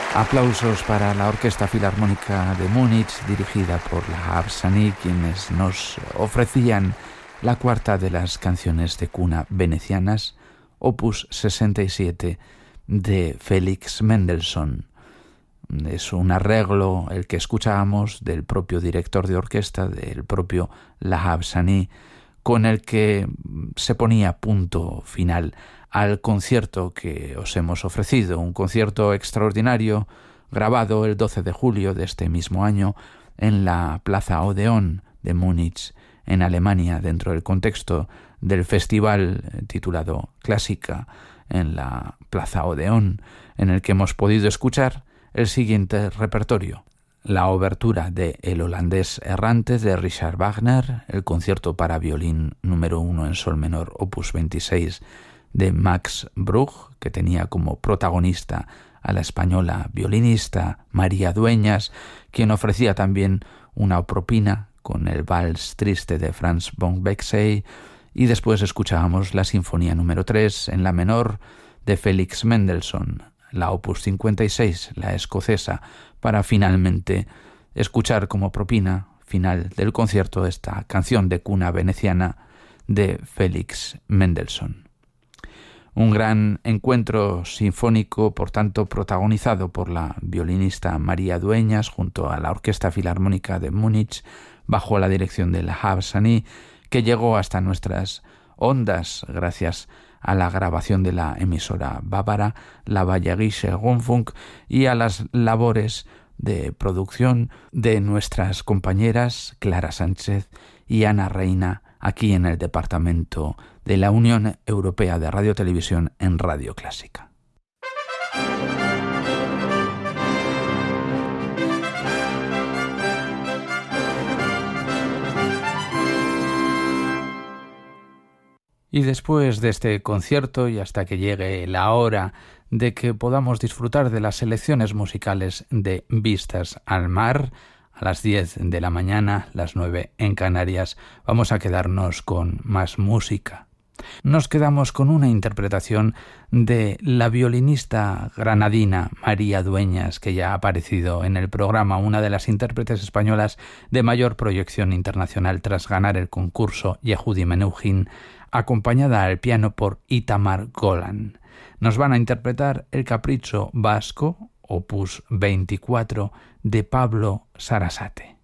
Aplausos para la Orquesta Filarmónica de Múnich, dirigida por la Harsanyi, quienes nos ofrecían la cuarta de las canciones de cuna venecianas, opus 67 de Félix Mendelssohn. Es un arreglo el que escuchábamos del propio director de orquesta, del propio la Harsanyi, con el que se ponía punto final al concierto que os hemos ofrecido, un concierto extraordinario grabado el 12 de julio de este mismo año en la Plaza Odeón de Múnich, en Alemania, dentro del contexto del festival titulado Clásica en la Plaza Odeón, en el que hemos podido escuchar el siguiente repertorio: la obertura de El holandés errante de Richard Wagner, el concierto para violín número 1 en sol menor, opus 26 de Max Bruch, que tenía como protagonista a la española violinista María Dueñas, quien ofrecía también una propina con el vals triste de Franz von Bexey, y después escuchábamos la sinfonía número 3 en la menor de Félix Mendelssohn, la opus 56, la escocesa, para finalmente escuchar como propina final del concierto esta canción de cuna veneciana de Félix Mendelssohn. Un gran encuentro sinfónico, por tanto, protagonizado por la violinista María Dueñas junto a la Orquesta Filarmónica de Múnich, bajo la dirección de la Harsanyi, que llegó hasta nuestras ondas gracias a la grabación de la emisora bávara, la Bayerische Rundfunk, y a las labores de producción de nuestras compañeras Clara Sánchez y Ana Reina, aquí en el departamento de la Unión Europea de Radio Televisión en Radio Clásica. Y después de este concierto, y hasta que llegue la hora de que podamos disfrutar de las selecciones musicales de Vistas al Mar, a las 10 de la mañana, las 9 en Canarias, vamos a quedarnos con más música. Nos quedamos con una interpretación de la violinista granadina María Dueñas, que ya ha aparecido en el programa, una de las intérpretes españolas de mayor proyección internacional tras ganar el concurso Yehudi Menuhin, acompañada al piano por Itamar Golan. Nos van a interpretar el Capricho Vasco, opus 24, de Pablo Sarasate.